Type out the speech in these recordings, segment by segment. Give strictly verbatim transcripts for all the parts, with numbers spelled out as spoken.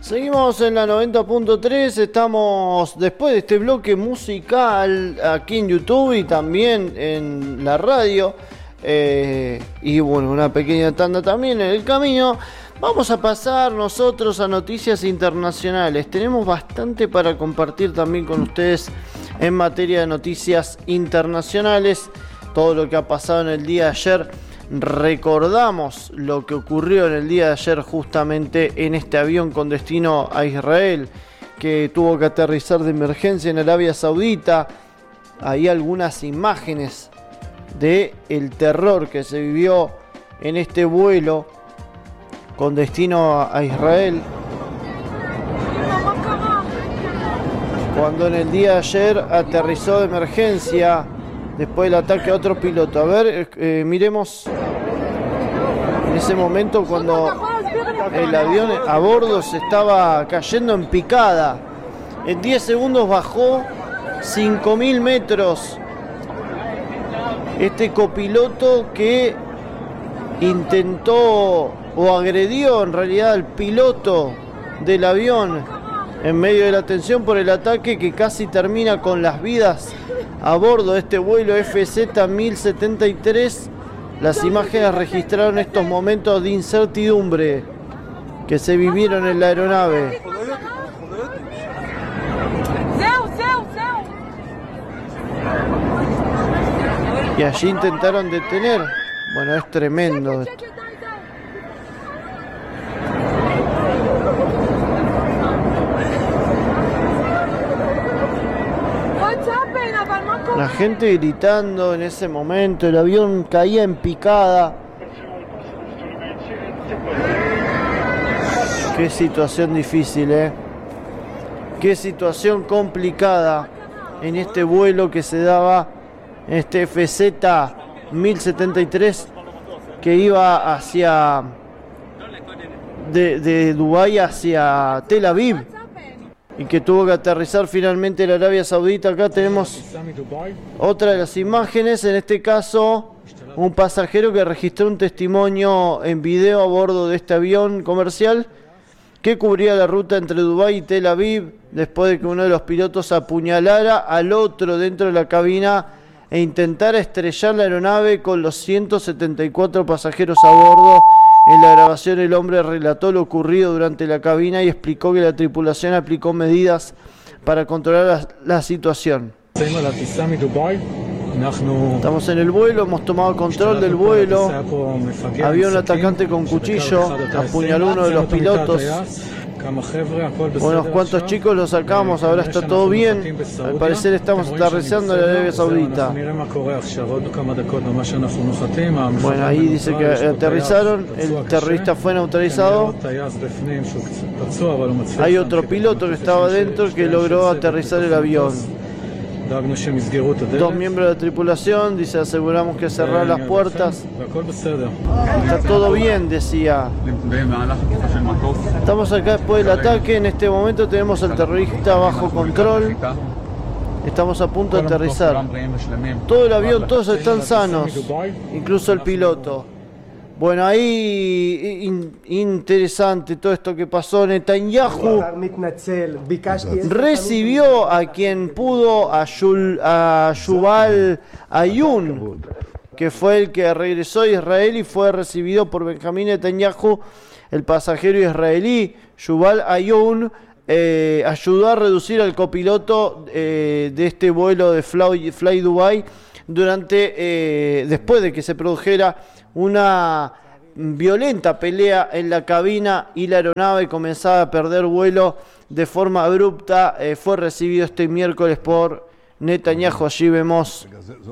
Seguimos en la noventa punto tres, estamos después de este bloque musical aquí en YouTube y también en la radio, eh, y bueno, una pequeña tanda también en el camino. Vamos a pasar nosotros a noticias internacionales. Tenemos bastante para compartir también con ustedes en materia de noticias internacionales, todo lo que ha pasado en el día de ayer. Recordamos lo que ocurrió en el día de ayer justamente en este avión con destino a Israel, que tuvo que aterrizar de emergencia en Arabia Saudita. Hay algunas imágenes de el terror que se vivió en este vuelo con destino a Israel, cuando en el día de ayer aterrizó de emergencia después del ataque a otro piloto. A ver, eh, miremos en ese momento cuando el avión a bordo se estaba cayendo en picada. En diez segundos bajó cinco mil metros. Este copiloto que intentó o agredió en realidad al piloto del avión en medio de la tensión por el ataque que casi termina con las vidas a bordo de este vuelo F Z mil setenta y tres. Las imágenes registraron estos momentos de incertidumbre que se vivieron en la aeronave. Y allí intentaron detener. Bueno, es tremendo esto. La gente gritando en ese momento, el avión caía en picada. Qué situación difícil, ¿eh? Qué situación complicada en este vuelo que se daba, en este F Z mil setenta y tres que iba hacia de, de Dubái hacia Tel Aviv y que tuvo que aterrizar finalmente en Arabia Saudita. Acá tenemos otra de las imágenes, en este caso un pasajero que registró un testimonio en video a bordo de este avión comercial que cubría la ruta entre Dubái y Tel Aviv después de que uno de los pilotos apuñalara al otro dentro de la cabina e intentara estrellar la aeronave con los ciento setenta y cuatro pasajeros a bordo. En la grabación el hombre relató lo ocurrido durante la cabina y explicó que la tripulación aplicó medidas para controlar la, la situación. Estamos en el vuelo, hemos tomado control del vuelo. Había un atacante con cuchillo, apuñaló a uno de los pilotos. Unos cuantos chicos los sacamos, ahora está todo bien. Al parecer estamos aterrizando en la Arabia Saudita. Bueno, ahí dice que aterrizaron, el terrorista fue neutralizado. Hay otro piloto que estaba dentro que logró aterrizar el avión. Dos miembros de la tripulación, dice, aseguramos que cerrar las puertas. Está todo bien, decía. Estamos acá después del ataque, en este momento tenemos al terrorista bajo control. Estamos a punto de aterrizar. Todo el avión, todos están sanos, incluso el piloto. Bueno, ahí in, interesante todo esto que pasó. Netanyahu recibió a quien pudo, a, Yul, a Yuval Ayun, que fue el que regresó a Israel y fue recibido por Benjamín Netanyahu, el pasajero israelí. Yuval Ayun eh, ayudó a reducir al copiloto eh, de este vuelo de Fly, Fly Dubai durante, eh, después de que se produjera una violenta pelea en la cabina y la aeronave comenzaba a perder vuelo de forma abrupta. Eh, fue recibido este miércoles por Netanyahu. Allí vemos.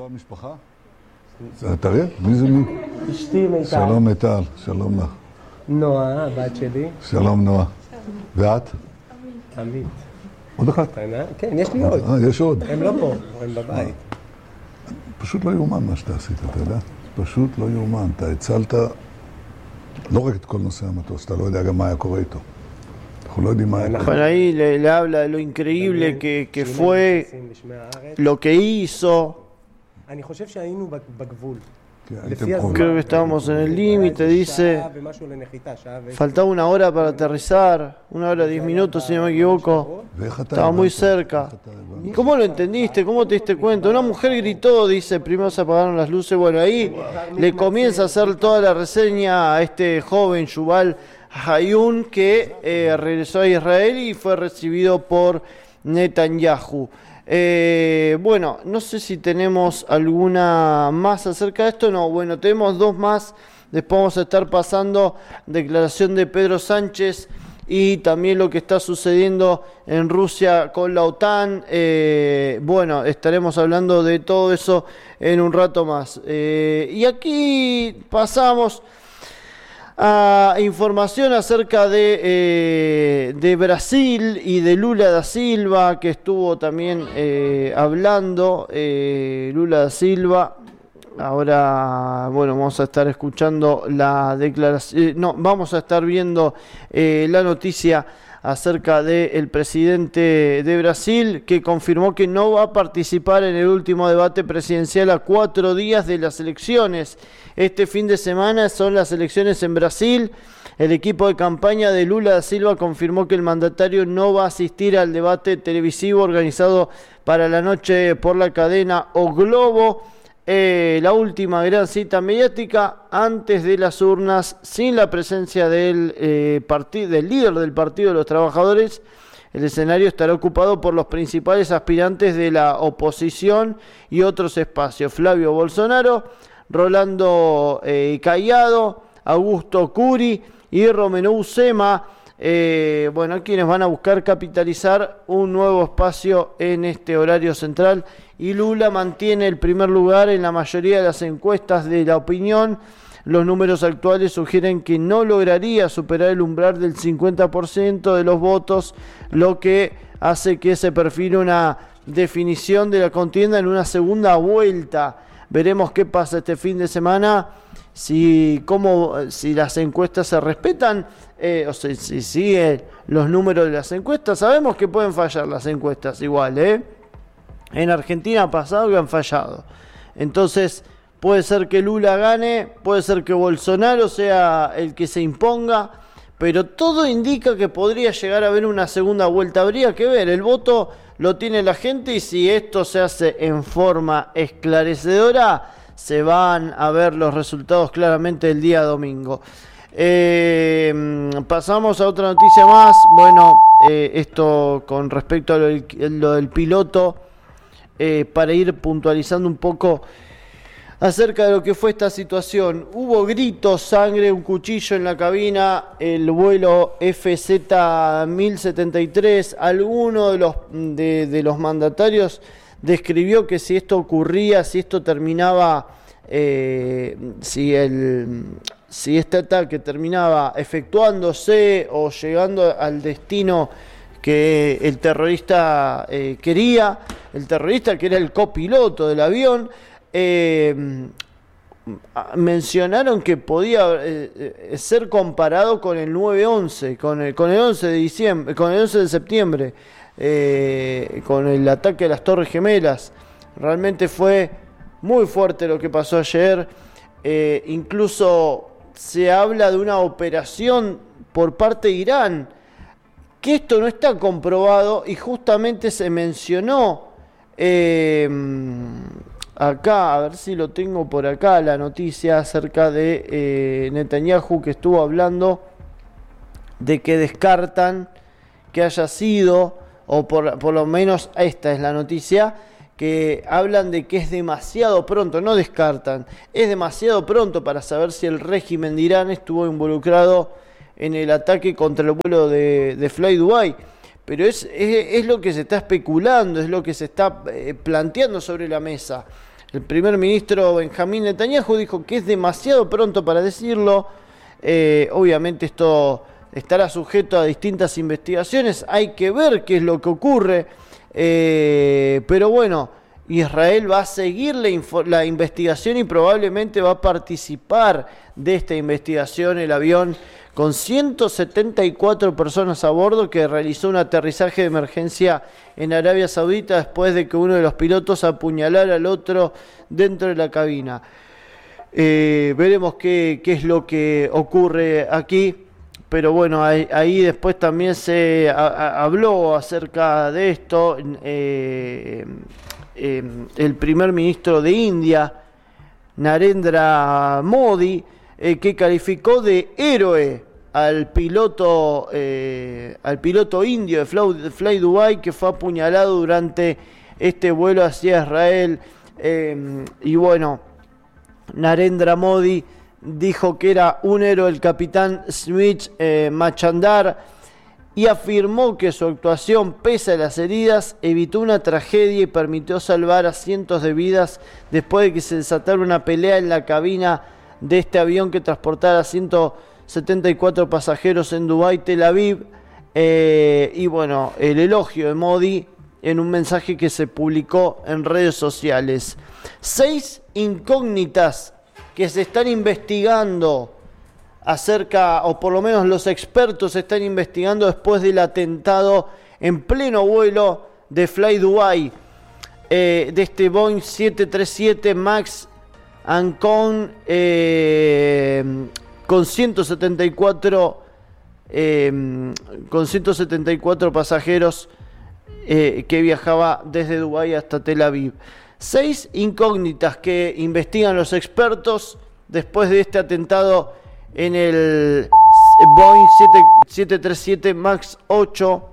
שלום מיטל, שלום לך. נועה, הבת שלי. שלום נועה. ואת? עמית. עוד אחת? כן, יש לי עוד. אה, יש עוד. הם לא פה, הם בבית. פשוט לא יאומן מה שאתה עשית, אתה יודע? פשוט לא יאומן. אתה הצלת לא רק את כל נושא המטוס, אתה לא יודע גם מה היה קורה איתו. אנחנו לא יודעים מה היה קורה. Bueno, ahí le, le habla de lo increíble que, que fue, lo que hizo. אני חושב שהיינו בגבול. Creo que estábamos en el límite, dice. Faltaba una hora para aterrizar, una hora diez minutos si no me equivoco. Estaba muy cerca. ¿Y cómo lo entendiste? ¿Cómo te diste cuenta? Una mujer gritó, dice, primero se apagaron las luces. Bueno, ahí le comienza a hacer toda la reseña a este joven Yuval Hayun que eh, regresó a Israel y fue recibido por Netanyahu. Eh, bueno, no sé si tenemos alguna más acerca de esto. No, bueno, tenemos dos más. Después vamos a estar pasando declaración de Pedro Sánchez y también lo que está sucediendo en Rusia con la OTAN. Eh, bueno, estaremos hablando de todo eso en un rato más. Eh, y aquí pasamos a información acerca de, eh, de Brasil y de Lula da Silva, que estuvo también eh, hablando. eh, Lula da Silva, ahora, bueno, vamos a estar escuchando la declaración, eh, no, vamos a estar viendo eh, la noticia acerca del presidente de Brasil, que confirmó que no va a participar en el último debate presidencial a cuatro días de las elecciones. Este fin de semana son las elecciones en Brasil. El equipo de campaña de Lula da Silva confirmó que el mandatario no va a asistir al debate televisivo organizado para la noche por la cadena O Globo. Eh, la última gran cita mediática antes de las urnas, sin la presencia del, eh, partido, del líder del Partido de los Trabajadores. El escenario estará ocupado por los principales aspirantes de la oposición y otros espacios: Flavio Bolsonaro, Rolando eh, Caiado, Augusto Curi y Romelu Zema. Eh, bueno, quienes van a buscar capitalizar un nuevo espacio en este horario central. Y Lula mantiene el primer lugar en la mayoría de las encuestas de la opinión. Los números actuales sugieren que no lograría superar el umbral del cincuenta por ciento de los votos, lo que hace que se perfile una definición de la contienda en una segunda vuelta. Veremos qué pasa este fin de semana, si, cómo, si las encuestas se respetan, eh, o sea, si siguen los números de las encuestas. Sabemos que pueden fallar las encuestas igual, ¿eh? En Argentina ha pasado que han fallado. Entonces, puede ser que Lula gane, puede ser que Bolsonaro sea el que se imponga, pero todo indica que podría llegar a haber una segunda vuelta. Habría que ver, el voto lo tiene la gente, y si esto se hace en forma esclarecedora, se van a ver los resultados claramente el día domingo. Eh, pasamos a otra noticia más. Bueno, eh, esto con respecto a lo del, lo del piloto, eh, para ir puntualizando un poco acerca de lo que fue esta situación. Hubo gritos, sangre, un cuchillo en la cabina, el vuelo F Z mil setenta y tres. Alguno de los, de, de los mandatarios describió que si esto ocurría, si esto terminaba, eh, si, el, si este ataque terminaba efectuándose o llegando al destino que el terrorista eh, quería, el terrorista que era el copiloto del avión, Eh, mencionaron que podía eh, ser comparado con el nueve once, con el, con el once de diciembre, con el once de septiembre, eh, con el ataque a las Torres Gemelas. Realmente fue muy fuerte lo que pasó ayer. Eh, incluso se habla de una operación por parte de Irán, que esto no está comprobado, y justamente se mencionó eh, acá, a ver si lo tengo por acá, la noticia acerca de eh, Netanyahu, que estuvo hablando de que descartan que haya sido, o por, por lo menos esta es la noticia, que hablan de que es demasiado pronto, no descartan, es demasiado pronto para saber si el régimen de Irán estuvo involucrado en el ataque contra el vuelo de, de Fly Dubai. Pero es, es, es lo que se está especulando, es lo que se está eh, planteando sobre la mesa. El primer ministro Benjamín Netanyahu dijo que es demasiado pronto para decirlo. Eh, obviamente esto estará sujeto a distintas investigaciones, hay que ver qué es lo que ocurre. Eh, pero bueno, Israel va a seguir la, la investigación y probablemente va a participar de esta investigación el avión con ciento setenta y cuatro personas a bordo, que realizó un aterrizaje de emergencia en Arabia Saudita después de que uno de los pilotos apuñalara al otro dentro de la cabina. Eh, veremos qué, qué es lo que ocurre aquí, pero bueno, ahí, ahí después también se a, a, habló acerca de esto eh, eh, el primer ministro de India, Narendra Modi, eh, que calificó de héroe al piloto eh, al piloto indio de Fly, de Fly Dubai, que fue apuñalado durante este vuelo hacia Israel. Eh, y bueno, Narendra Modi dijo que era un héroe el capitán Smith eh, Machandar, y afirmó que su actuación, pese a las heridas, evitó una tragedia y permitió salvar a cientos de vidas después de que se desatara una pelea en la cabina de este avión que transportara a ciento setenta y cuatro pasajeros en Dubái, Tel Aviv. Eh, y bueno, el elogio de Modi en un mensaje que se publicó en redes sociales. Seis incógnitas que se están investigando acerca, o por lo menos los expertos están investigando después del atentado en pleno vuelo de Fly Dubai, eh, de este Boeing siete treinta y siete MAX and con, eh, con ciento setenta y cuatro eh, con ciento setenta y cuatro pasajeros eh, que viajaba desde Dubái hasta Tel Aviv. Seis incógnitas que investigan los expertos después de este atentado en el Boeing siete treinta y siete MAX ocho.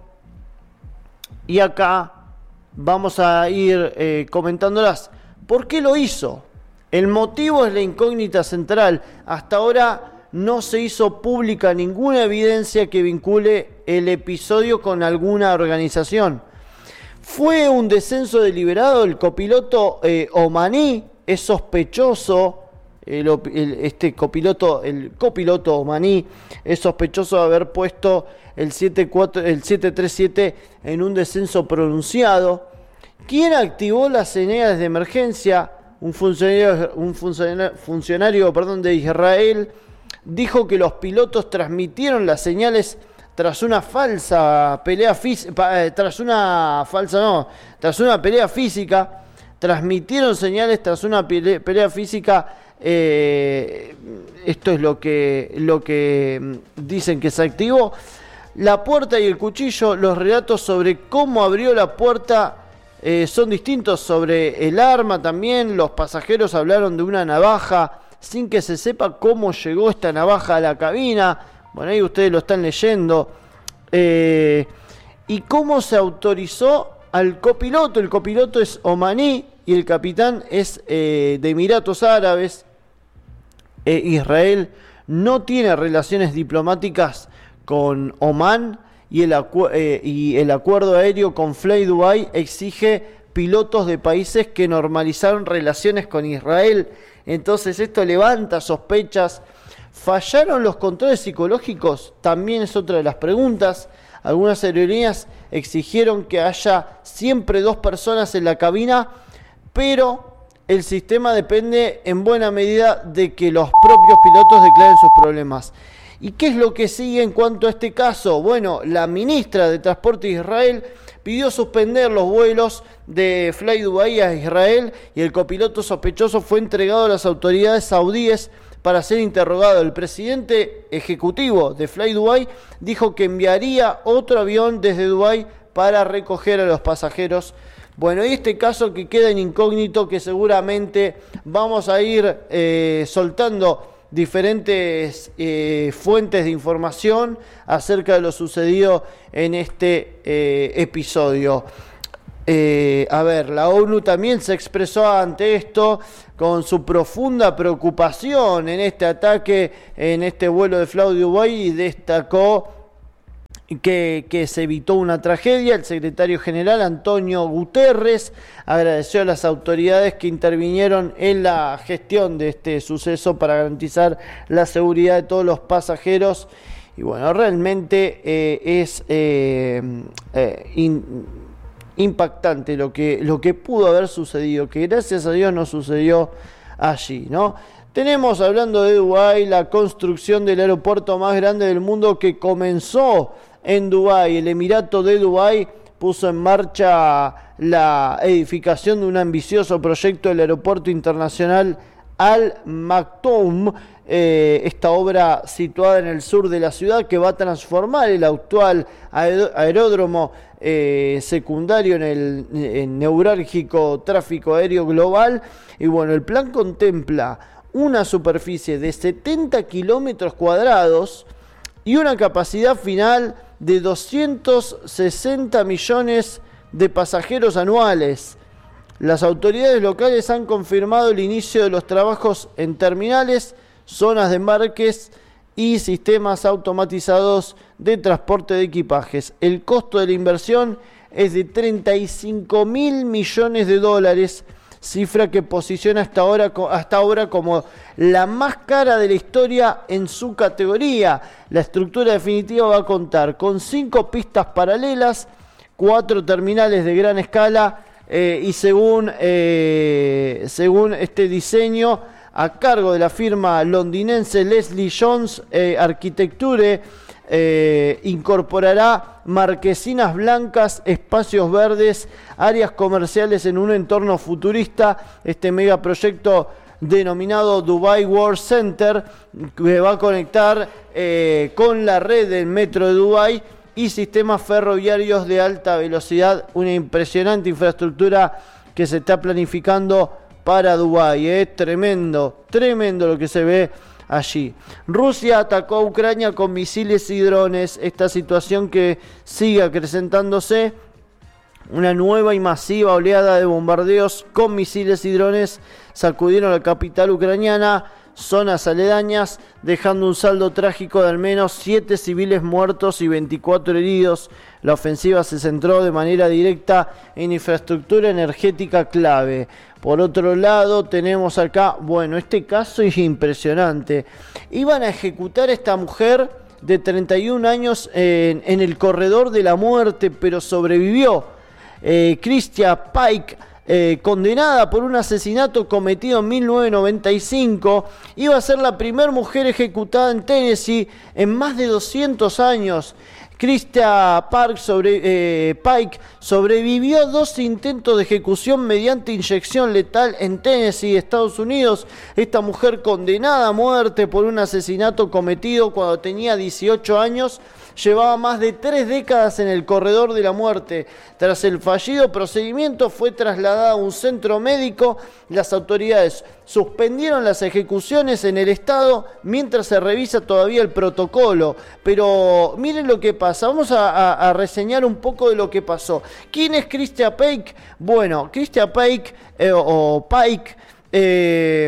Y acá vamos a ir eh, comentándolas. ¿Por qué lo hizo? El motivo es la incógnita central. Hasta ahora no se hizo pública ninguna evidencia que vincule el episodio con alguna organización. ¿Fue un descenso deliberado? El copiloto eh, omaní es sospechoso. El, el, este copiloto, el copiloto omaní es sospechoso de haber puesto el siete treinta y siete en un descenso pronunciado. ¿Quién activó las señales de emergencia? Un funcionario, un funcionario, funcionario perdón, de Israel dijo que los pilotos transmitieron las señales tras una falsa pelea física, tras una falsa no, tras una pelea física, transmitieron señales tras una pelea, pelea física. Eh, esto es lo que, lo que dicen que se activó. La puerta y el cuchillo, los relatos sobre cómo abrió la puerta eh, son distintos. Sobre el arma también, los pasajeros hablaron de una navaja sin que se sepa cómo llegó esta navaja a la cabina. Bueno, ahí ustedes lo están leyendo. Eh, y cómo se autorizó al copiloto. El copiloto es omaní y el capitán es eh, de Emiratos Árabes. Eh, Israel no tiene relaciones diplomáticas con Omán y el, acu- eh, y el acuerdo aéreo con Fly Dubai exige pilotos de países que normalizaron relaciones con Israel. Entonces esto levanta sospechas. ¿Fallaron los controles psicológicos? También es otra de las preguntas. Algunas aerolíneas exigieron que haya siempre dos personas en la cabina, pero el sistema depende en buena medida de que los propios pilotos declaren sus problemas. ¿Y qué es lo que sigue en cuanto a este caso? Bueno, la ministra de Transporte de Israel pidió suspender los vuelos de Fly Dubai a Israel y el copiloto sospechoso fue entregado a las autoridades saudíes para ser interrogado. El presidente ejecutivo de Fly Dubai dijo que enviaría otro avión desde Dubái para recoger a los pasajeros. Bueno, y este caso que queda en incógnito, que seguramente vamos a ir eh, soltando diferentes eh, fuentes de información acerca de lo sucedido en este eh, episodio. Eh, a ver, la ONU también se expresó ante esto con su profunda preocupación en este ataque, en este vuelo de Fly Dubai, y destacó Que, que se evitó una tragedia. El secretario general Antonio Guterres agradeció a las autoridades que intervinieron en la gestión de este suceso para garantizar la seguridad de todos los pasajeros. Y bueno, realmente eh, es eh, eh, in, impactante lo que, lo que pudo haber sucedido, que gracias a Dios no sucedió allí, ¿no? Tenemos, hablando de Dubái, la construcción del aeropuerto más grande del mundo que comenzó en Dubái. El Emirato de Dubái puso en marcha la edificación de un ambicioso proyecto del Aeropuerto Internacional Al Maktoum, eh, esta obra situada en el sur de la ciudad que va a transformar el actual aeródromo eh, secundario en el en neurálgico tráfico aéreo global. Y bueno, el plan contempla una superficie de setenta kilómetros cuadrados y una capacidad final de doscientos sesenta millones de pasajeros anuales. Las autoridades locales han confirmado el inicio de los trabajos en terminales, zonas de embarques y sistemas automatizados de transporte de equipajes. El costo de la inversión es de treinta y cinco mil millones de dólares, cifra que posiciona hasta ahora, hasta ahora como la más cara de la historia en su categoría. La estructura definitiva va a contar con cinco pistas paralelas, cuatro terminales de gran escala eh, y según, eh, según este diseño a cargo de la firma londinense Leslie Jones eh, Architecture, eh, incorporará marquesinas blancas, espacios verdes, áreas comerciales en un entorno futurista. Este megaproyecto denominado Dubai World Center, que va a conectar eh, con la red del metro de Dubái y sistemas ferroviarios de alta velocidad. Una impresionante infraestructura que se está planificando para Dubái. Es eh. tremendo, tremendo lo que se ve allí. Rusia atacó a Ucrania con misiles y drones. Esta situación que sigue acrecentándose. Una nueva y masiva oleada de bombardeos con misiles y drones sacudieron la capital ucraniana, zonas aledañas, dejando un saldo trágico de al menos siete civiles muertos y veinticuatro heridos. La ofensiva se centró de manera directa en infraestructura energética clave. Por otro lado, tenemos acá, bueno, este caso es impresionante. Iban a ejecutar a esta mujer de treinta y un años en, en el corredor de la muerte, pero sobrevivió. Eh, Christia Pike, eh, condenada por un asesinato cometido en mil novecientos noventa y cinco, iba a ser la primera mujer ejecutada en Tennessee en más de doscientos años. Christia Park sobre, eh, Pike sobrevivió dos intentos de ejecución mediante inyección letal en Tennessee, Estados Unidos. Esta mujer condenada a muerte por un asesinato cometido cuando tenía dieciocho años, llevaba más de tres décadas en el corredor de la muerte. Tras el fallido procedimiento fue trasladada a un centro médico. Las autoridades suspendieron las ejecuciones en el estado mientras se revisa todavía el protocolo. Pero miren lo que pasa. Vamos a, a, a reseñar un poco de lo que pasó. ¿Quién es Christia Pike? Bueno, Christia Pike eh, o Pike eh,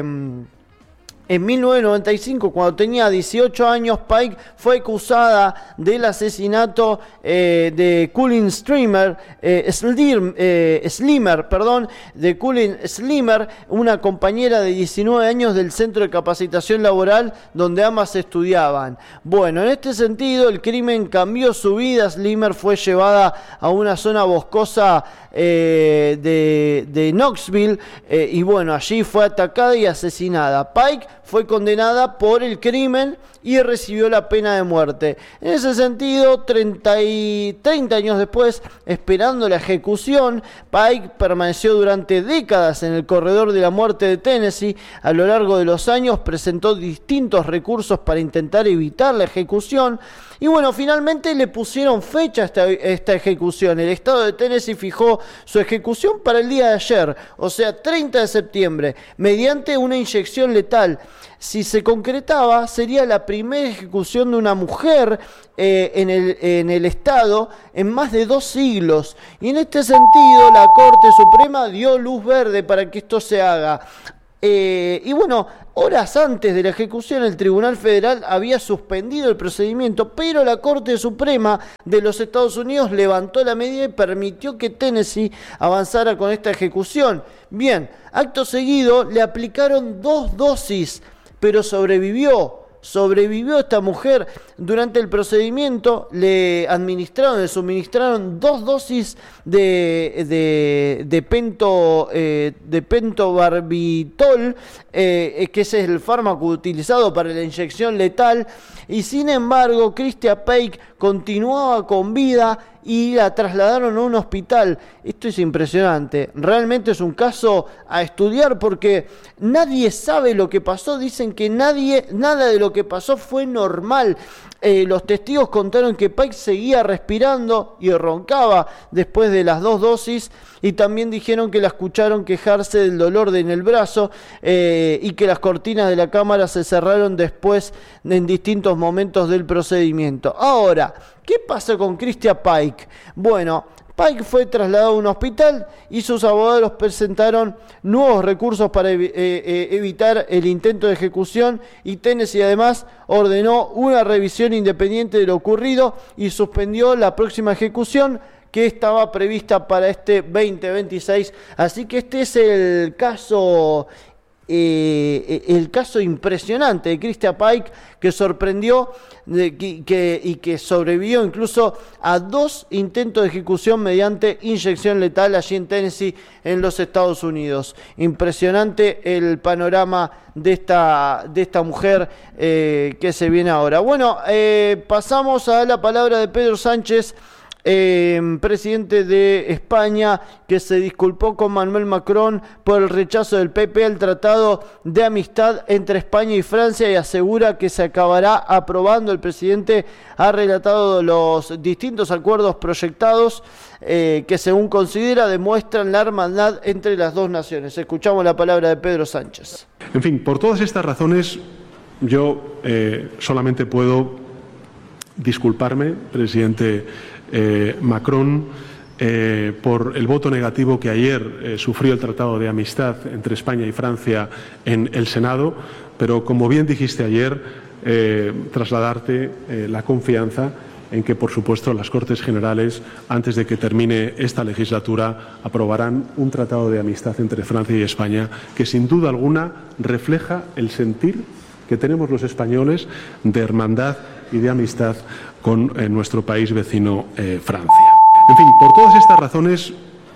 en mil novecientos noventa y cinco, cuando tenía dieciocho años, Pike fue acusada del asesinato eh, de Colin Streamer, eh, Slim, eh, Slimer, perdón, de Colin Slimer, una compañera de diecinueve años del Centro de Capacitación Laboral donde ambas estudiaban. Bueno, en este sentido, el crimen cambió su vida. Slimer fue llevada a una zona boscosa eh, de, de Knoxville eh, y bueno, allí fue atacada y asesinada. Pike fue condenada por el crimen y recibió la pena de muerte. En ese sentido, treinta, y, treinta años después, esperando la ejecución, Pike permaneció durante décadas en el corredor de la muerte de Tennessee. A lo largo de los años presentó distintos recursos para intentar evitar la ejecución. Y bueno, finalmente le pusieron fecha a esta, esta ejecución. El estado de Tennessee fijó su ejecución para el día de ayer, o sea, treinta de septiembre, mediante una inyección letal. Si se concretaba, sería la primera ejecución de una mujer eh, en, el, en el estado en más de dos siglos. Y en este sentido, la Corte Suprema dio luz verde para que esto se haga. Eh, y bueno, horas antes de la ejecución, el Tribunal Federal había suspendido el procedimiento, pero la Corte Suprema de los Estados Unidos levantó la medida y permitió que Tennessee avanzara con esta ejecución. Bien, acto seguido le aplicaron dos dosis, pero sobrevivió. Sobrevivió esta mujer. Durante el procedimiento le administraron, le suministraron dos dosis de, de, de, pento, eh, de pentobarbitol, eh, que ese es el fármaco utilizado para la inyección letal. Y sin embargo, Christia Pike continuaba con vida y la trasladaron a un hospital. Esto es impresionante, realmente es un caso a estudiar porque nadie sabe lo que pasó, dicen que nadie, nada de lo que pasó fue normal. Eh, los testigos contaron que Pike seguía respirando y roncaba después de las dos dosis, y también dijeron que la escucharon quejarse del dolor en el brazo eh, y que las cortinas de la cámara se cerraron después en distintos momentos del procedimiento. Ahora, ¿qué pasó con Christian Pike? Bueno, Pike fue trasladado a un hospital y sus abogados presentaron nuevos recursos para ev- eh, eh, evitar el intento de ejecución, y Tennessee además ordenó una revisión independiente de lo ocurrido y suspendió la próxima ejecución que estaba prevista para este veinte veintiséis. Así que este es el caso... Eh, el caso impresionante de Christian Pike, que sorprendió de, que, que, y que sobrevivió incluso a dos intentos de ejecución mediante inyección letal allí en Tennessee, en los Estados Unidos. Impresionante el panorama de esta, de esta mujer eh, que se viene ahora. Bueno, eh, pasamos a la palabra de Pedro Sánchez, Eh, presidente de España, que se disculpó con Manuel Macron por el rechazo del P P al tratado de amistad entre España y Francia, y asegura que se acabará aprobando. El presidente ha relatado los distintos acuerdos proyectados eh, que, según considera, demuestran la hermandad entre las dos naciones. Escuchamos la palabra de Pedro Sánchez. En fin, por todas estas razones, yo eh, solamente puedo disculparme, presidente Eh, Macron, eh, por el voto negativo que ayer eh, sufrió el Tratado de Amistad entre España y Francia en el Senado, pero como bien dijiste ayer, eh, trasladarte eh, la confianza en que, por supuesto, las Cortes Generales, antes de que termine esta legislatura, aprobarán un Tratado de Amistad entre Francia y España que, sin duda alguna, refleja el sentir que tenemos los españoles de hermandad y de amistad con eh, nuestro país vecino eh, Francia. En fin, por todas estas razones...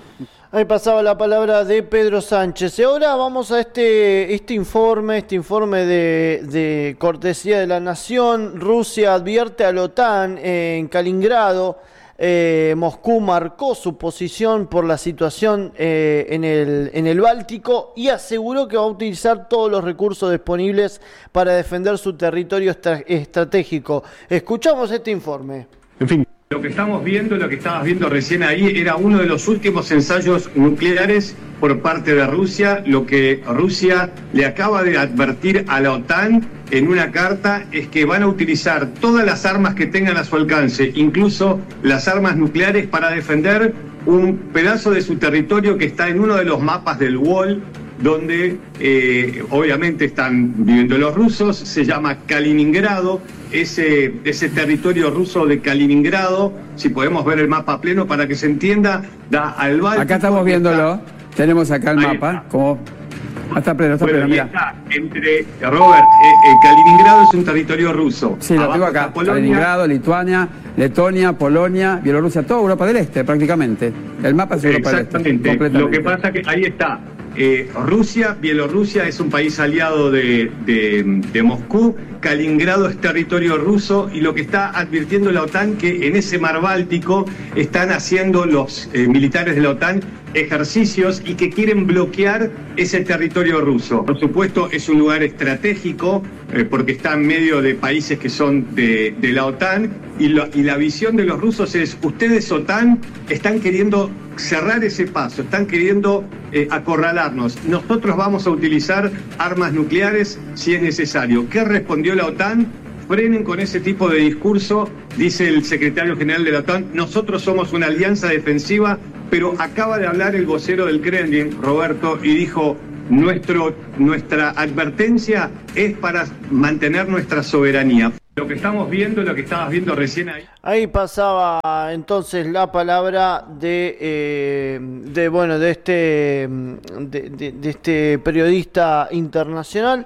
Ahí pasaba la palabra de Pedro Sánchez. Y ahora vamos a este, este informe, este informe de, de cortesía de la Nación. Rusia advierte a la OTAN en Kaliningrado. Eh, Moscú marcó su posición por la situación eh, en, el, en el Báltico y aseguró que va a utilizar todos los recursos disponibles para defender su territorio estra- estratégico. Escuchamos este informe. En fin. Lo que estamos viendo, lo que estabas viendo recién ahí, era uno de los últimos ensayos nucleares por parte de Rusia. Lo que Rusia le acaba de advertir a la OTAN en una carta es que van a utilizar todas las armas que tengan a su alcance, incluso las armas nucleares, para defender un pedazo de su territorio que está en uno de los mapas del Wall, donde eh, obviamente están viviendo los rusos. Se llama Kaliningrado. Ese, ese territorio ruso de Kaliningrado, si podemos ver el mapa pleno para que se entienda, da al Báltico. Acá estamos viéndolo, está, tenemos acá el mapa, está. como... Ah, está pleno, está bueno, pleno, mira. Está entre, Robert, eh, eh, Kaliningrado es un territorio ruso. Sí, lo tengo acá, Kaliningrado, Lituania, Letonia, Polonia, Bielorrusia, toda Europa del Este prácticamente. El mapa es Europa del Este. Exactamente, lo que pasa que ahí está. Eh, Rusia, Bielorrusia es un país aliado de, de, de Moscú. Kaliningrado es territorio ruso, y lo que está advirtiendo la OTAN, que en ese mar Báltico están haciendo los eh, militares de la OTAN ejercicios y que quieren bloquear ese territorio ruso. Por supuesto, es un lugar estratégico eh, porque está en medio de países que son de, de la OTAN, y, lo, y la visión de los rusos es: ustedes, OTAN, están queriendo cerrar ese paso, están queriendo eh, acorralarnos. Nosotros vamos a utilizar armas nucleares si es necesario. ¿Qué respondió la OTAN? Frenen con ese tipo de discurso, dice el secretario general de la OTAN. Nosotros somos una alianza defensiva, pero acaba de hablar el vocero del Kremlin, Roberto, y dijo: Nuestro, nuestra advertencia es para mantener nuestra soberanía. Lo que estamos viendo, lo que estabas viendo recién ahí. Ahí pasaba entonces la palabra de, eh, de bueno, de este, de, de, de este periodista internacional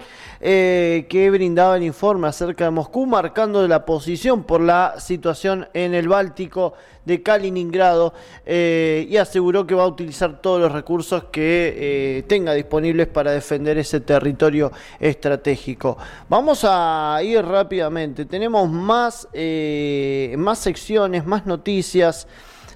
eh, que brindaba el informe acerca de Moscú, marcando la posición por la situación en el Báltico de Kaliningrado, eh, y aseguró que va a utilizar todos los recursos que eh, tenga disponibles para defender ese territorio estratégico. Vamos a ir rápidamente, tenemos más, eh, más secciones, más noticias.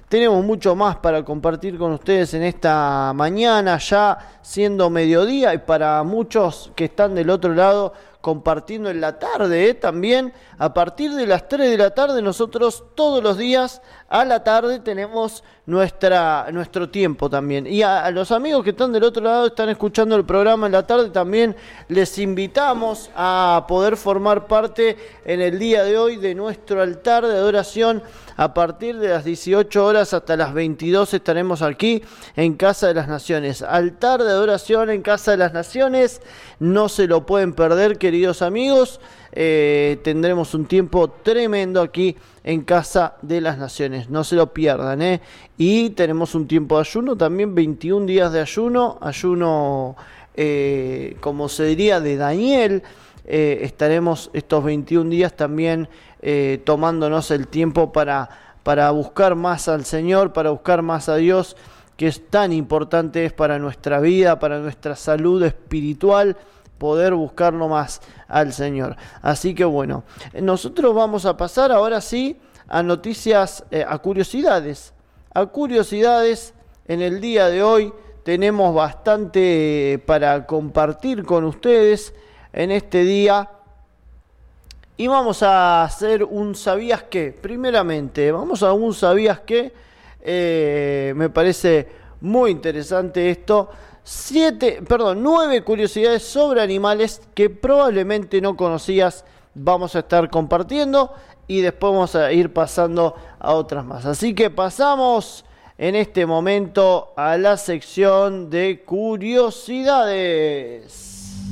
Tenemos mucho más para compartir con ustedes en esta mañana, ya siendo mediodía, y para muchos que están del otro lado compartiendo en la tarde, ¿eh? También a partir de las tres de la tarde, nosotros todos los días a la tarde tenemos nuestra, nuestro tiempo también. Y a, a los amigos que están del otro lado, están escuchando el programa en la tarde, también les invitamos a poder formar parte en el día de hoy de nuestro altar de adoración. A partir de las dieciocho horas hasta las veintidós estaremos aquí en Casa de las Naciones. Altar de adoración en Casa de las Naciones, no se lo pueden perder, queridos amigos. Eh, tendremos un tiempo tremendo aquí en Casa de las Naciones, no se lo pierdan, ¿eh? Y tenemos un tiempo de ayuno también, veintiún días de ayuno, ayuno eh, como se diría de Daniel. Eh, estaremos estos veintiún días también eh, tomándonos el tiempo para, para buscar más al Señor, para buscar más a Dios, que es tan importante es para nuestra vida, para nuestra salud espiritual, poder buscarlo más al Señor. Así que bueno, nosotros vamos a pasar ahora sí a noticias, eh, a curiosidades, a curiosidades. En el día de hoy tenemos bastante para compartir con ustedes en este día, y vamos a hacer un ¿sabías qué? Primeramente, vamos a un ¿sabías qué? Eh, me parece muy interesante esto. Siete, perdón, nueve curiosidades sobre animales que probablemente no conocías, vamos a estar compartiendo, y después vamos a ir pasando a otras más. Así que pasamos en este momento a la sección de curiosidades.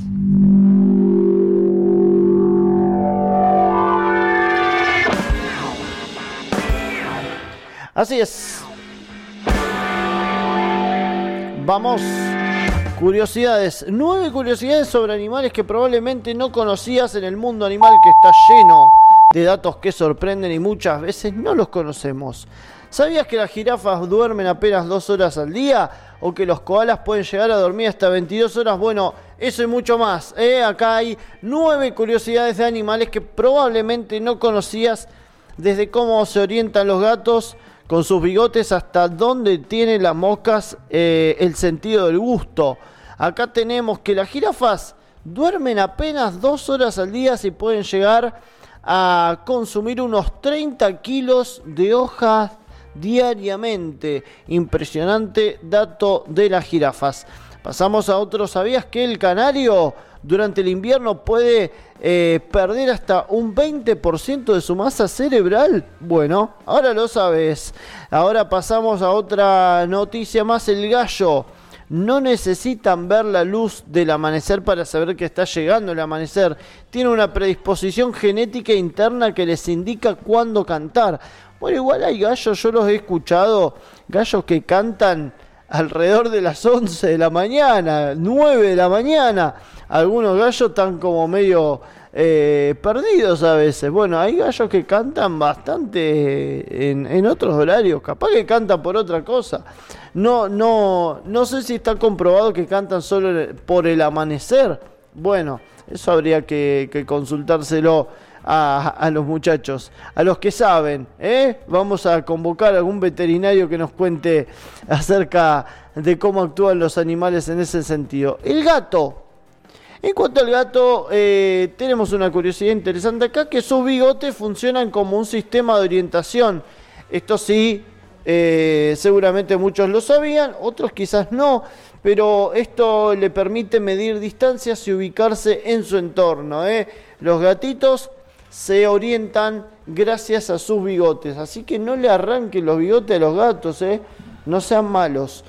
Así es. Vamos. Curiosidades. Nueve curiosidades sobre animales que probablemente no conocías en el mundo animal, que está lleno de datos que sorprenden y muchas veces no los conocemos. ¿Sabías que las jirafas duermen apenas dos horas al día? ¿O que los koalas pueden llegar a dormir hasta veintidós horas? Bueno, eso y mucho más, ¿eh? Acá hay nueve curiosidades de animales que probablemente no conocías, desde cómo se orientan los gatos con sus bigotes hasta dónde tienen las moscas eh, el sentido del gusto. Acá tenemos que las jirafas duermen apenas dos horas al día, y pueden llegar a consumir unos treinta kilos de hojas diariamente. Impresionante dato de las jirafas. Pasamos a otro. ¿Sabías que el canario durante el invierno puede eh, perder hasta un veinte por ciento de su masa cerebral? Bueno, ahora lo sabes. Ahora pasamos a otra noticia más. El gallo. No necesitan ver la luz del amanecer para saber que está llegando el amanecer. Tiene una predisposición genética interna que les indica cuándo cantar. Bueno, igual hay gallos, yo los he escuchado, gallos que cantan alrededor de las once de la mañana, nueve de la mañana. Algunos gallos están como medio eh, perdidos a veces. Bueno, hay gallos que cantan bastante en, en otros horarios, capaz que cantan por otra cosa. No, no, no sé si está comprobado que cantan solo por el amanecer. Bueno, eso habría que, que consultárselo a, a los muchachos, a los que saben, ¿eh? Vamos a convocar a algún veterinario que nos cuente acerca de cómo actúan los animales en ese sentido. El gato. En cuanto al gato, eh, tenemos una curiosidad interesante acá, que sus bigotes funcionan como un sistema de orientación. Esto sí, eh, seguramente muchos lo sabían, otros quizás no, pero esto le permite medir distancias y ubicarse en su entorno, ¿eh? Los gatitos se orientan gracias a sus bigotes, así que no le arranquen los bigotes a los gatos, ¿eh? No sean malos.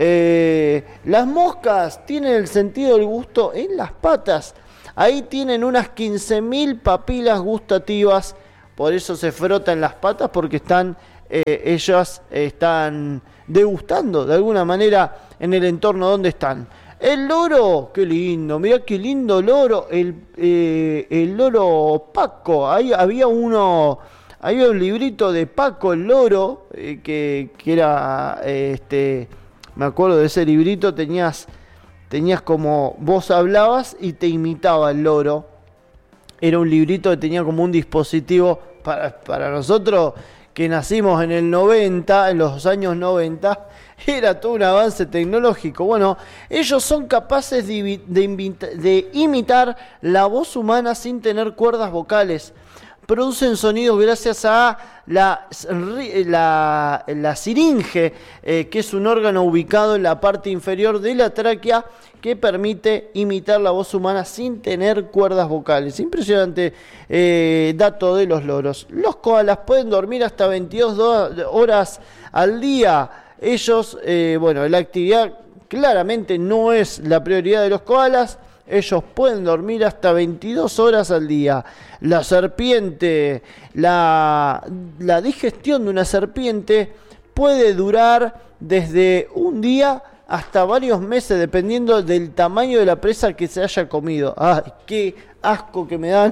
Eh, las moscas tienen el sentido del gusto en las patas. Ahí tienen unas quince mil papilas gustativas, por eso se frotan las patas, porque están eh, ellas están degustando de alguna manera en el entorno donde están. El loro, qué lindo, mirá qué lindo loro, el, eh, el loro Paco. Ahí había uno, había un librito de Paco el loro, eh, que, que era, eh, este, me acuerdo de ese librito, tenías, tenías como, vos hablabas y te imitaba el loro. Era un librito que tenía como un dispositivo para, para nosotros, que nacimos en el noventa, en los años noventa, era todo un avance tecnológico. Bueno, ellos son capaces de, de, de imitar la voz humana sin tener cuerdas vocales. Producen sonidos gracias a la, la, la siringe, eh, que es un órgano ubicado en la parte inferior de la tráquea que permite imitar la voz humana sin tener cuerdas vocales. Impresionante eh, dato de los loros. Los koalas pueden dormir hasta veintidós horas al día. Ellos, eh, bueno, la actividad claramente no es la prioridad de los koalas. Ellos pueden dormir hasta veintidós horas al día. La serpiente, la, la digestión de una serpiente puede durar desde un día hasta varios meses, dependiendo del tamaño de la presa que se haya comido. ¡Ay, qué asco que me dan!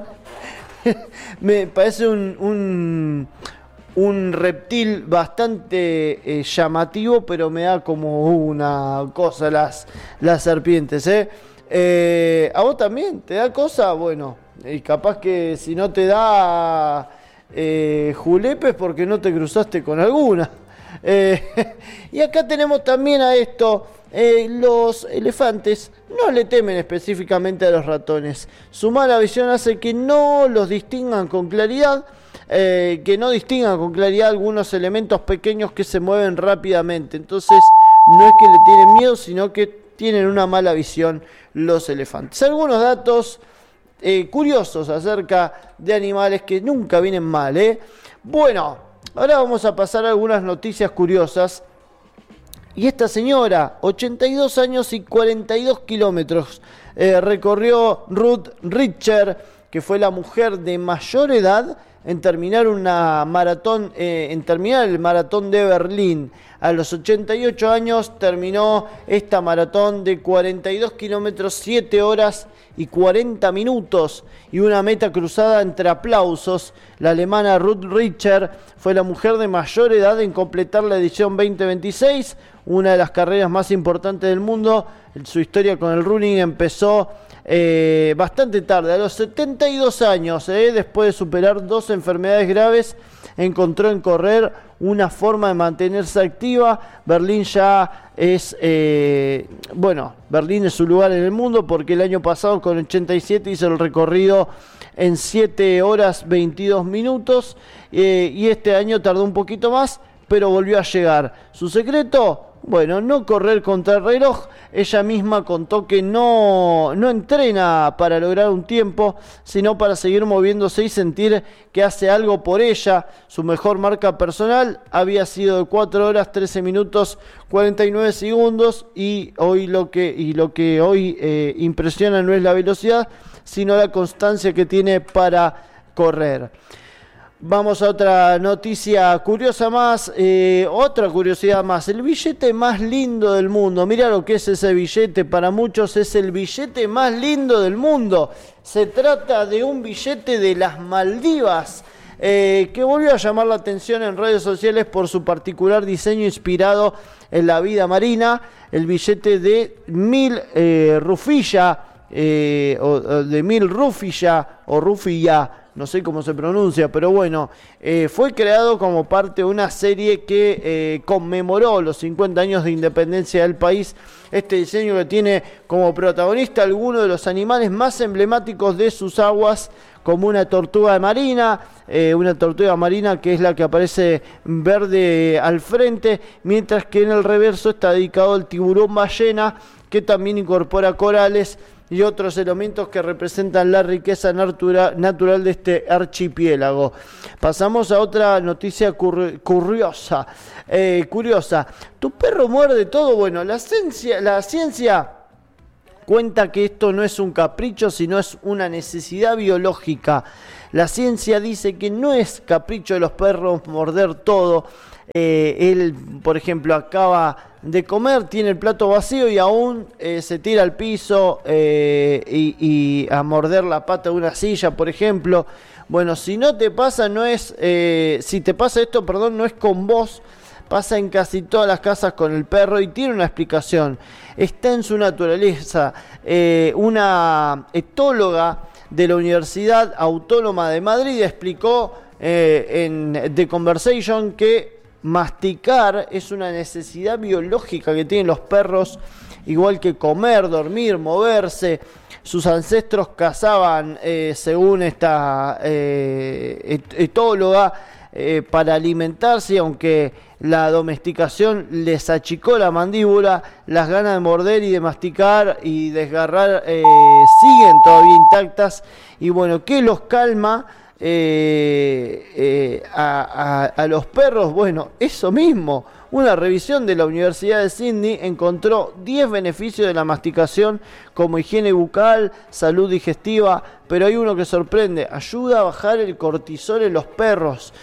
Me parece un, un, un reptil bastante eh, llamativo, pero me da como una cosa las, las serpientes, ¿eh? Eh, ¿A vos también te da cosa? Bueno, y capaz que si no te da eh, julepes porque no te cruzaste con alguna. Eh, y acá tenemos también a esto, eh, los elefantes no le temen específicamente a los ratones. Su mala visión hace que no los distingan con claridad, eh, que no distingan con claridad algunos elementos pequeños que se mueven rápidamente. Entonces no es que le tienen miedo, sino que tienen una mala visión los elefantes. Algunos datos eh, curiosos acerca de animales que nunca vienen mal, ¿eh? Bueno, ahora vamos a pasar a algunas noticias curiosas. Y esta señora, ochenta y dos años y cuarenta y dos kilómetros, eh, recorrió Ruth Richter, que fue la mujer de mayor edad en terminar una maratón, eh, en terminar el maratón de Berlín. A los ochenta y ocho años terminó esta maratón de cuarenta y dos kilómetros, siete horas y cuarenta minutos, y una meta cruzada entre aplausos. La alemana Ruth Richter fue la mujer de mayor edad en completar la edición veinte veintiséis, una de las carreras más importantes del mundo. Su historia con el running empezó eh, bastante tarde, a los setenta y dos años, eh, después de superar dos enfermedades graves, encontró en correr una forma de mantenerse activa. Berlín ya es, eh, bueno, Berlín es su lugar en el mundo, porque el año pasado con ochenta y siete hizo el recorrido en siete horas veintidós minutos, eh, y este año tardó un poquito más, pero volvió a llegar. ¿Su secreto? Bueno, no correr contra el reloj. Ella misma contó que no, no entrena para lograr un tiempo, sino para seguir moviéndose y sentir que hace algo por ella. Su mejor marca personal había sido de cuatro horas, trece minutos, cuarenta y nueve segundos, y hoy lo que, y lo que hoy eh, impresiona no es la velocidad, sino la constancia que tiene para correr. Vamos a otra noticia curiosa más, eh, otra curiosidad más. El billete más lindo del mundo. Mira lo que es ese billete. Para muchos es el billete más lindo del mundo. Se trata de un billete de las Maldivas, eh, que volvió a llamar la atención en redes sociales por su particular diseño inspirado en la vida marina. El billete de mil eh, rufilla, eh, o, o de mil rufilla o rufilla, no sé cómo se pronuncia, pero bueno, eh, fue creado como parte de una serie que eh, conmemoró los cincuenta años de independencia del país. Este diseño que tiene como protagonista algunos de los animales más emblemáticos de sus aguas, como una tortuga marina, eh, una tortuga marina que es la que aparece verde al frente, mientras que en el reverso está dedicado al tiburón ballena, que también incorpora corales y otros elementos que representan la riqueza natura, natural de este archipiélago. Pasamos a otra noticia cur, curiosa. Eh, curiosa. ¿Tu perro muerde todo? Bueno, la ciencia, la ciencia cuenta que esto no es un capricho, sino es una necesidad biológica. La ciencia dice que no es capricho de los perros morder todo. Eh, él, por ejemplo, acaba de comer, tiene el plato vacío y aún eh, se tira al piso eh, y, y a morder la pata de una silla, por ejemplo. Bueno, si no te pasa, no es, eh, si te pasa esto, perdón, no es con vos, pasa en casi todas las casas con el perro y tiene una explicación. Está en su naturaleza. Eh, una etóloga de la Universidad Autónoma de Madrid explicó eh, en The Conversation que masticar es una necesidad biológica que tienen los perros, igual que comer, dormir, moverse. Sus ancestros cazaban, eh, según esta eh, etóloga, eh, para alimentarse, aunque la domesticación les achicó la mandíbula, las ganas de morder y de masticar y desgarrar eh, siguen todavía intactas. Y bueno, ¿qué los calma eh, eh, a, a, a los perros? Bueno, eso mismo. Una revisión de la Universidad de Sydney encontró diez beneficios de la masticación, como higiene bucal, salud digestiva, pero hay uno que sorprende: ayuda a bajar el cortisol en los perros,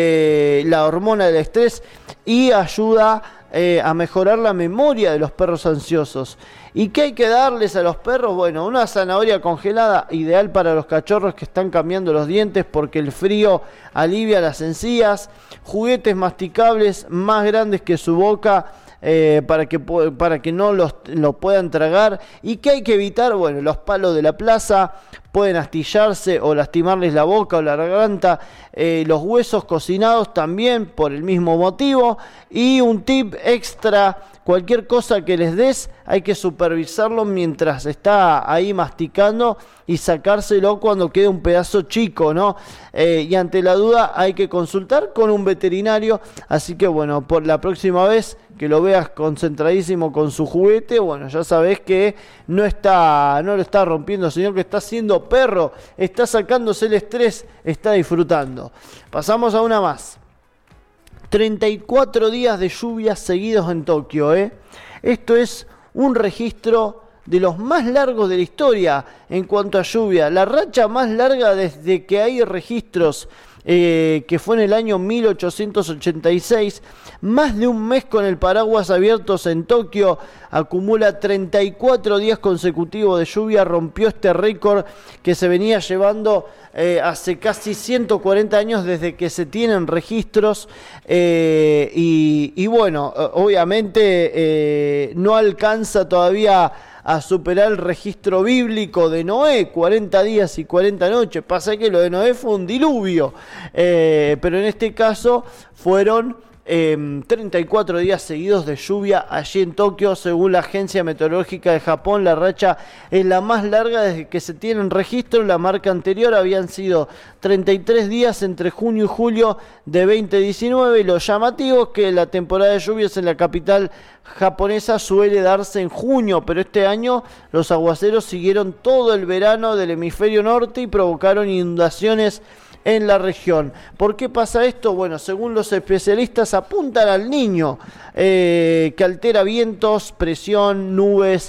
eh, la hormona del estrés, y ayuda eh, a mejorar la memoria de los perros ansiosos. ¿Y qué hay que darles a los perros? Bueno, una zanahoria congelada, ideal para los cachorros que están cambiando los dientes porque el frío alivia las encías. Juguetes masticables más grandes que su boca eh, para que, para que no los, lo puedan tragar. ¿Y qué hay que evitar? Bueno, los palos de la plaza pueden astillarse o lastimarles la boca o la garganta. Eh, los huesos cocinados también por el mismo motivo. Y un tip extra: cualquier cosa que les des hay que supervisarlo mientras está ahí masticando y sacárselo cuando quede un pedazo chico, ¿no? Eh, y ante la duda hay que consultar con un veterinario. Así que bueno, por la próxima vez que lo veas concentradísimo con su juguete, bueno, ya sabés que no está, no lo está rompiendo, sino que está siendo perro, está sacándose el estrés, está disfrutando. Pasamos a una más. treinta y cuatro días de lluvias seguidos en Tokio, ¿eh? Esto es un registro de los más largos de la historia en cuanto a lluvia. La racha más larga desde que hay registros, eh, que fue en el año mil ochocientos ochenta y seis. Más de un mes con el paraguas abiertos en Tokio. Acumula treinta y cuatro días consecutivos de lluvia. Rompió este récord que se venía llevando eh, hace casi ciento cuarenta años desde que se tienen registros. Eh, y, y bueno, obviamente eh, no alcanza todavía a superar el registro bíblico de Noé, cuarenta días y cuarenta noches. Pasa que lo de Noé fue un diluvio, eh, pero en este caso fueron eh, treinta y cuatro días seguidos de lluvia allí en Tokio. Según la Agencia Meteorológica de Japón, la racha es la más larga desde que se tienen registros. La marca anterior habían sido treinta y tres días entre junio y julio de veinte diecinueve. Y lo llamativo es que la temporada de lluvias en la capital japonesa suele darse en junio, pero este año los aguaceros siguieron todo el verano del hemisferio norte y provocaron inundaciones en la región. ¿Por qué pasa esto? Bueno, según los especialistas apuntan al Niño, eh, que altera vientos, presión, nubes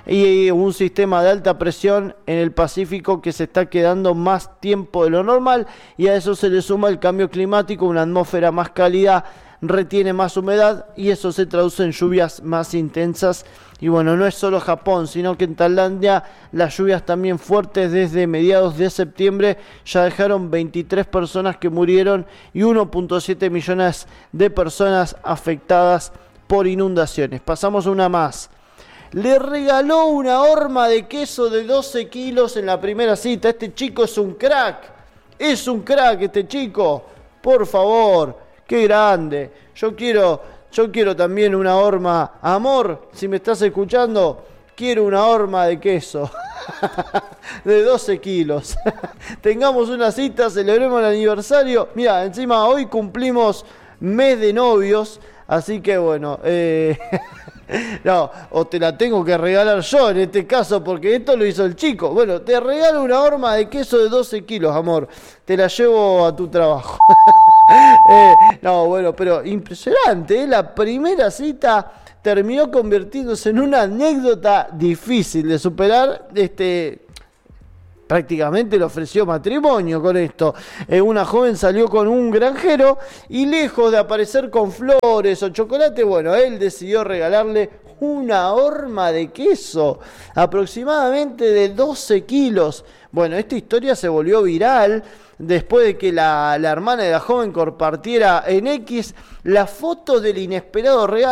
y un sistema de alta presión en el Pacífico que se está quedando más tiempo de lo normal, y a eso se le suma el cambio climático. Una atmósfera más cálida retiene más humedad y eso se traduce en lluvias más intensas. Y bueno, no es solo Japón, sino que en Tailandia las lluvias también fuertes desde mediados de septiembre ya dejaron veintitrés personas que murieron y uno punto siete millones de personas afectadas por inundaciones. Pasamos a una más. Le regaló una horma de queso de doce kilos en la primera cita. Este chico es un crack. Es un crack este chico. Por favor, qué grande. Yo quiero, yo quiero también una horma. Amor, si me estás escuchando, quiero una horma de queso de doce kilos. Tengamos una cita, celebremos el aniversario. Mira, encima hoy cumplimos mes de novios. Así que bueno, eh... no, o te la tengo que regalar yo en este caso, porque esto lo hizo el chico. Bueno, te regalo una horma de queso de doce kilos, amor. Te la llevo a tu trabajo. eh, no, bueno, pero impresionante, ¿eh? La primera cita terminó convirtiéndose en una anécdota difícil de superar. Este... Prácticamente le ofreció matrimonio con esto. Eh, una joven salió con un granjero y lejos de aparecer con flores o chocolate, bueno, él decidió regalarle una horma de queso, aproximadamente de doce kilos. Bueno, esta historia se volvió viral después de que la, la hermana de la joven compartiera en X la foto del inesperado regalo.